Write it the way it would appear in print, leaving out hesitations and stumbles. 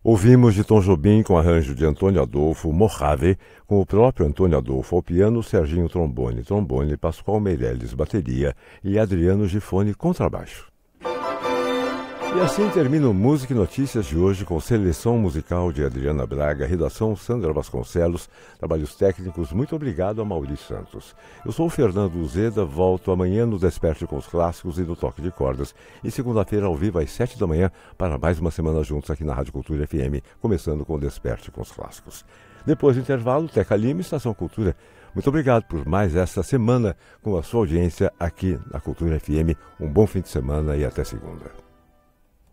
Ouvimos de Tom Jobim com arranjo de Antônio Adolfo, Mojave, com o próprio Antônio Adolfo ao piano, Serginho trombone, Pascoal Meirelles bateria e Adriano Gifone contrabaixo. E assim termina o Música e Notícias de hoje com seleção musical de Adriana Braga, redação Sandra Vasconcelos, trabalhos técnicos, muito obrigado a Maurício Santos. Eu sou o Fernando Uzeda, volto amanhã no Desperte com os Clássicos e no Toque de Cordas e segunda-feira ao vivo às 7 da manhã para mais uma semana juntos aqui na Rádio Cultura FM, começando com o Desperte com os Clássicos. Depois do intervalo, Teca Lima, Estação Cultura. Muito obrigado por mais esta semana com a sua audiência aqui na Cultura FM. Um bom fim de semana e até segunda.